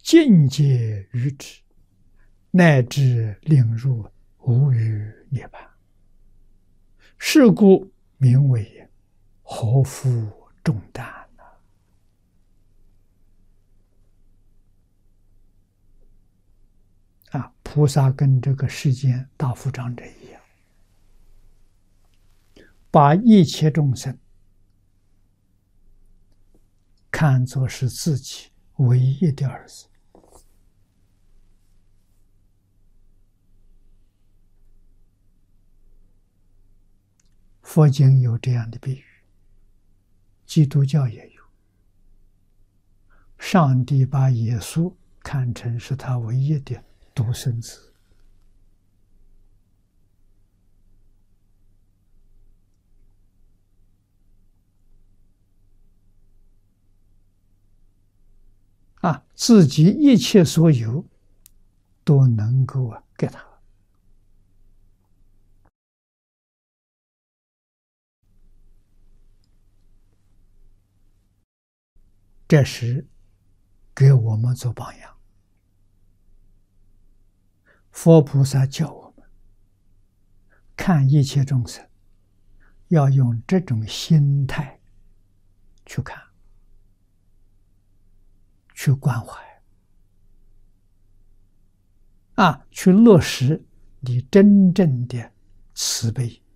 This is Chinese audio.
境界于之，乃至令入无余涅槃。是故名为何负重担菩萨跟这个世间大富长者一样，把一切众生看作是自己唯一的儿子。佛经有这样的比喻，基督教也有。上帝把耶稣看成是他唯一的独生子。自己一切所有都能够给他。这是给我们做榜样。佛菩萨教我们看一切众生，要用这种心态去看，去关怀，去落实你真正的慈悲